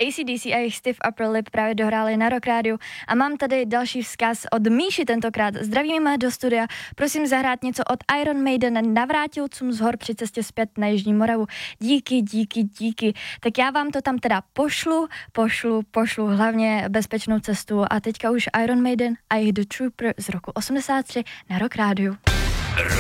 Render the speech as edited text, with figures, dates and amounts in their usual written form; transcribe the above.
AC/DC a jejich Stiff Upper Lip právě dohráli na Rock Rádiu a mám tady další vzkaz od Míši tentokrát. Zdravíme do studia, prosím zahrát něco od Iron Maiden navrátilcům z hor při cestě zpět na Jižní Moravu. Díky. Tak já vám to tam teda pošlu, hlavně bezpečnou cestu a teďka už Iron Maiden a jejich The Trooper z roku 83 na Rock Rádiu.